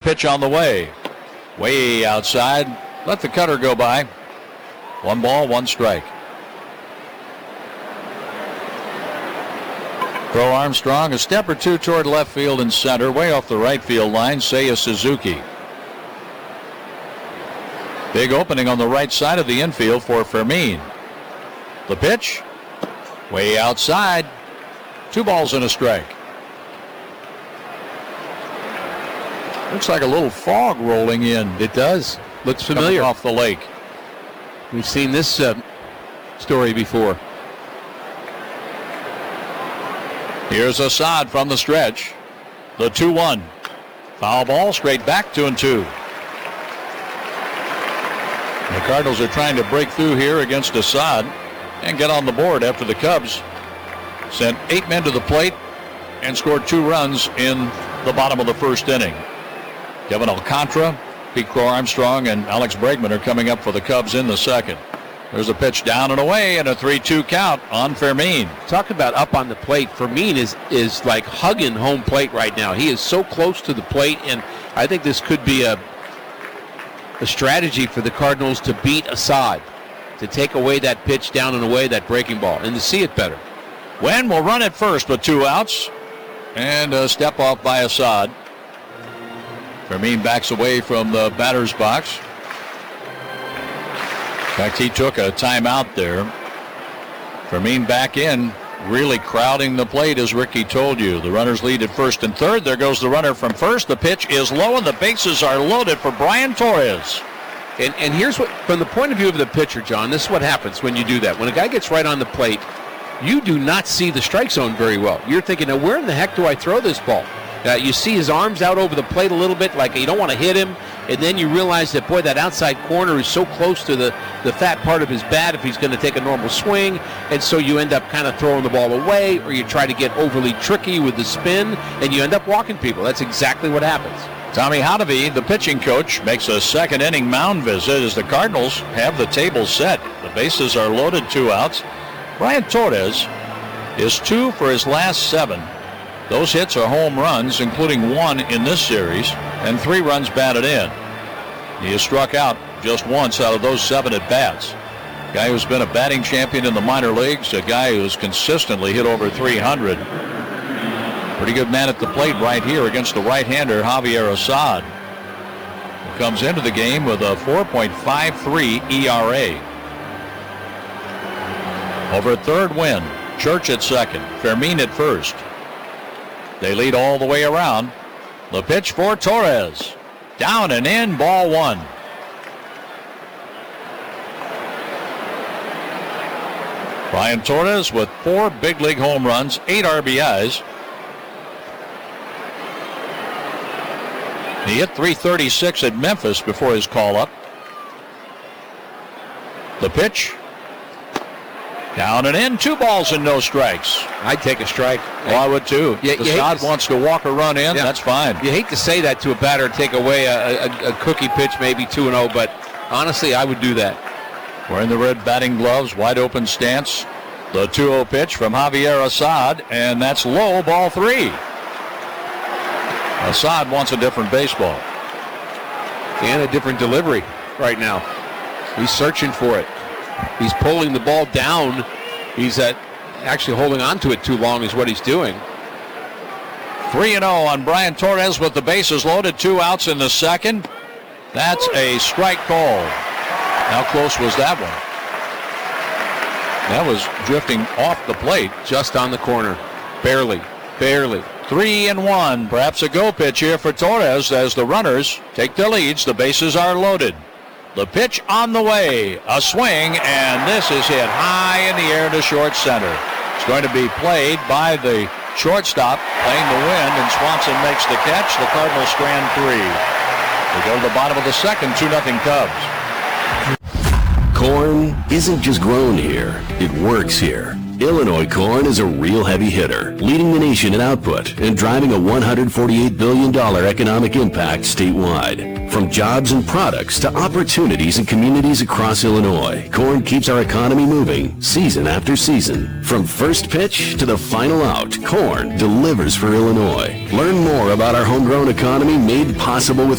pitch on the way. Way outside. Let the cutter go by. 1 ball, 1 strike. Crow Armstrong a step or two toward left field and center. Way off the right field line, Seiya Suzuki. Big opening on the right side of the infield for Fermin. The pitch. Way outside. 2 balls and a strike. Looks like a little fog rolling in. It does. Looks familiar. Off the lake. We've seen this story before. Here's Assad from the stretch. The 2-1. Foul ball, straight back, 2-2. The Cardinals are trying to break through here against Assad and get on the board after the Cubs sent 8 men to the plate and scored 2 runs in the bottom of the first inning. Kevin Alcantara, Pete Crow Armstrong, and Alex Bregman are coming up for the Cubs in the second. There's a pitch down and away and a 3-2 count on Fermin. Talk about up on the plate. Fermin is like hugging home plate right now. He is so close to the plate, and I think this could be a strategy for the Cardinals to beat Assad, to take away that pitch down and away, that breaking ball, and to see it better. Wen will run at first with 2 outs, and a step off by Assad. Fermin backs away from the batter's box. In fact, he took a timeout there. Fermin back in, really crowding the plate, as Ricky told you. The runners lead at first and third. There goes the runner from first. The pitch is low, and the bases are loaded for Brian Torres. And here's what, from the point of view of the pitcher, John, this is what happens when you do that. When a guy gets right on the plate, you do not see the strike zone very well. You're thinking, now where in the heck do I throw this ball? You see his arms out over the plate a little bit, like you don't want to hit him, and then you realize that, boy, that outside corner is so close to the fat part of his bat if he's going to take a normal swing, and so you end up kind of throwing the ball away, or you try to get overly tricky with the spin, and you end up walking people. That's exactly what happens. Tommy Hotovy, the pitching coach, makes a second inning mound visit as the Cardinals have the table set. The bases are loaded, 2 outs. Brian Torres is 2 for his last 7. Those hits are home runs, including 1 in this series, and 3 runs batted in. He has struck out just once out of those 7 at-bats. Guy who's been a batting champion in the minor leagues, a guy who's consistently hit over 300. Pretty good man at the plate right here against the right-hander, Javier Assad, who comes into the game with a 4.53 ERA. Over at third, Wen. Church at second. Fermin at first. They lead all the way around. The pitch for Torres. Down and in, ball 1. Brian Torres with 4 big league home runs, 8 RBIs. He hit .336 at Memphis before his call-up. The pitch. Down and in, 2 balls and no strikes. I'd take a strike. Oh, I would too. Yeah, Assad wants to walk a run in, that's fine. You hate to say that to a batter, take away a cookie pitch, maybe 2-0, but honestly, I would do that. Wearing the red batting gloves, wide open stance. The 2-0 pitch from Javier Assad, and that's low, ball 3. Assad wants a different baseball. And a different delivery right now. He's searching for it. He's pulling the ball down. He's actually holding on to it too long is what he's doing. 3-0 on Brian Torres with the bases loaded, 2 outs in the second. That's a strike call. How close was that one? That was drifting off the plate. Just on the corner. Barely. 3-1. Perhaps a go pitch here for Torres as the runners take their leads. The bases are loaded. The pitch on the way, a swing, and this is hit high in the air to short center. It's going to be played by the shortstop, playing the wind, and Swanson makes the catch. The Cardinals strand 3. They go to the bottom of the second, 2-0 Cubs. Corn isn't just grown here, it works here. Illinois corn is a real heavy hitter, leading the nation in output and driving a $148 billion economic impact statewide. From jobs and products to opportunities in communities across Illinois, corn keeps our economy moving season after season. From first pitch to the final out, corn delivers for Illinois. Learn more about our homegrown economy made possible with